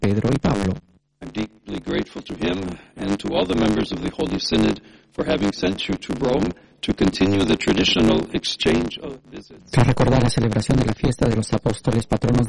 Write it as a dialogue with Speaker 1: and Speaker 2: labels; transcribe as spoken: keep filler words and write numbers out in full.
Speaker 1: Pedro y Pablo.
Speaker 2: I'm deeply grateful to him and to all the members of the Holy Synod for having sent you to Rome to continue the traditional exchange of visits.
Speaker 1: Tras recordar la celebración de la fiesta de los apóstoles patronos